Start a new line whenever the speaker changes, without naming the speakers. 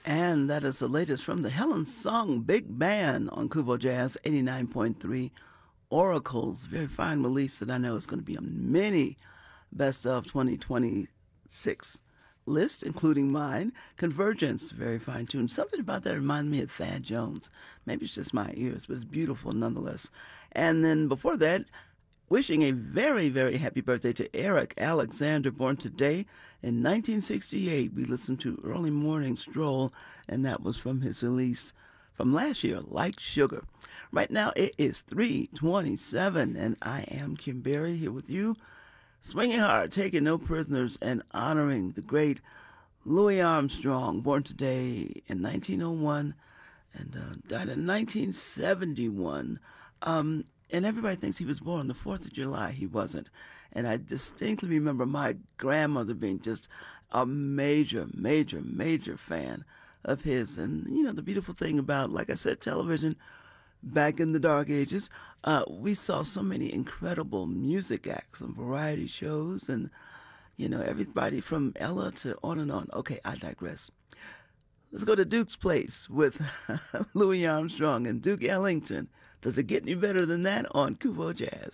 And that is the latest from the Helen Sung Big Band on Kubo Jazz 89.3 Oracles. Very fine release that I know is going to be on many Best of 2026 lists, including mine. Convergence, very fine tune. Something about that reminds me of Thad Jones. Maybe it's just my ears, but it's beautiful nonetheless. And then before that, wishing a very, very happy birthday to Eric Alexander, born today in 1968. We listened to Early Morning Stroll, and that was from his release from last year, Like Sugar. Right now it is 3:27, and I am Kim Berry here with you, swinging hard, taking no prisoners, and honoring the great Louis Armstrong, born today in 1901 and died in 1971. And everybody thinks he was born the 4th of July. He wasn't. And I distinctly remember my grandmother being just a major, major, major fan of his. And, you know, the beautiful thing about, like I said, television back in the dark ages, we saw so many incredible music acts and variety shows and, you know, everybody from Ella to on and on. Okay, I digress. Let's go to Duke's Place with Louis Armstrong and Duke Ellington. Does it get any better than that on Kubo Jazz?